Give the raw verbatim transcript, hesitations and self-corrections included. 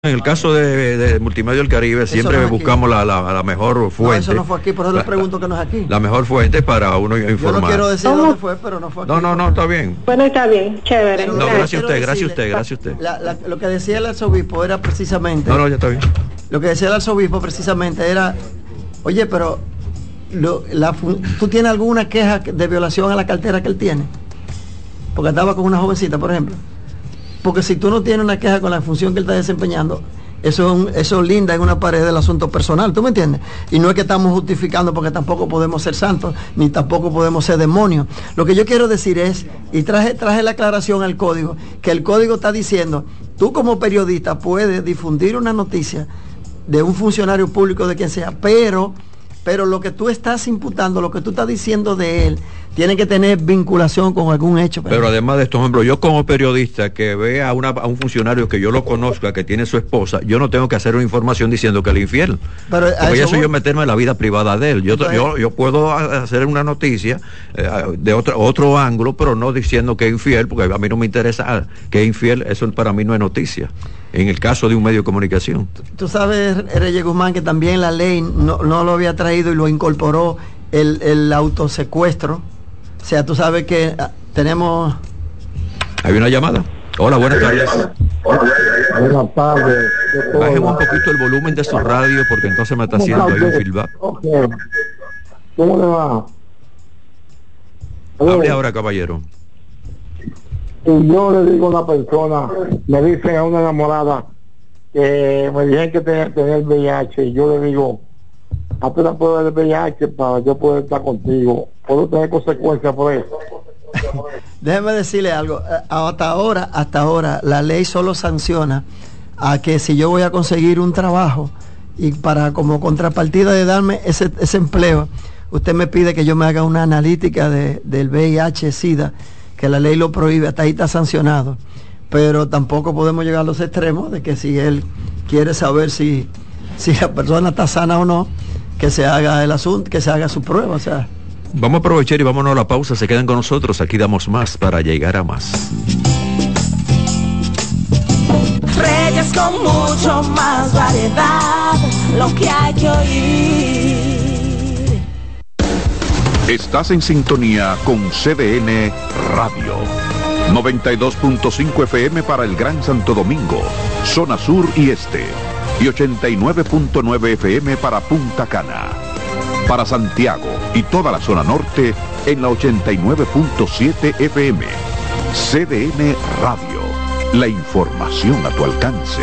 En el caso de, de Multimedia del Caribe, eso siempre no buscamos la, la, la mejor fuente. No, eso no fue aquí, por eso le pregunto que no es aquí. La mejor fuente para uno informar. Yo no quiero decir dónde fue, pero no fue aquí. No, no, no, está bien. Bueno, está bien, chévere. No, gracias a usted, gracias a usted, gracias a usted. La, la, lo que decía el arzobispo era precisamente... No, no, ya está bien. Lo que decía el arzobispo precisamente era, oye, pero lo, la, ¿tú tienes alguna queja de violación a la cartera que él tiene? Porque andaba con una jovencita, por ejemplo. Porque si tú no tienes una queja con la función que él está desempeñando, eso es un, eso linda en una pared del asunto personal, ¿tú me entiendes? Y no es que estamos justificando, porque tampoco podemos ser santos, ni tampoco podemos ser demonios. Lo que yo quiero decir es, y traje, traje la aclaración al código, que el código está diciendo, tú como periodista puedes difundir una noticia de un funcionario público, de quien sea, pero... pero lo que tú estás imputando, lo que tú estás diciendo de él, tiene que tener vinculación con algún hecho. Pero, pero además de esto, por ejemplo, yo como periodista que vea a, una, a un funcionario que yo lo conozca, que tiene su esposa, yo no tengo que hacer una información diciendo que él es infiel. Pero porque eso, eso yo meterme en la vida privada de él. Yo, yo, yo puedo hacer una noticia eh, de otro, otro ángulo, pero no diciendo que es infiel, porque a mí no me interesa que es infiel, eso para mí no es noticia. En el caso de un medio de comunicación. Tú sabes, Reyes Guzmán, que también la ley no, no lo había traído y lo incorporó el, el autosecuestro. O sea, tú sabes que ah, tenemos... ¿Hay una llamada? Hola, buenas tardes. Buenas tardes. Bajemos un poquito el volumen de su radio porque entonces me está haciendo ahí un feedback. Okay. ¿Cómo le va? Hable ahora, caballero. Y yo le digo a una persona, me dicen a una enamorada que me dijeron que tenía que tener V I H, y yo le digo, apenas puedo ver el V I H para yo poder estar contigo, ¿puedo tener consecuencias por eso? Déjeme decirle algo, hasta ahora, hasta ahora la ley solo sanciona a que si yo voy a conseguir un trabajo y para como contrapartida de darme ese, ese empleo, usted me pide que yo me haga una analítica de, del V I H SIDA, que la ley lo prohíbe, hasta ahí está sancionado, pero tampoco podemos llegar a los extremos de que si él quiere saber si, si la persona está sana o no, que se haga el asunto, que se haga su prueba, o sea. Vamos a aprovechar y vámonos a la pausa, se quedan con nosotros, aquí damos más para llegar a más. Reyes con mucho más variedad, lo que hay que oír. Estás en sintonía con C D N Radio. noventa y dos punto cinco F M para el Gran Santo Domingo, zona sur y este. Y ochenta y nueve punto nueve F M para Punta Cana. Para Santiago y toda la zona norte en la ochenta y nueve punto siete F M. C D N Radio. La información a tu alcance.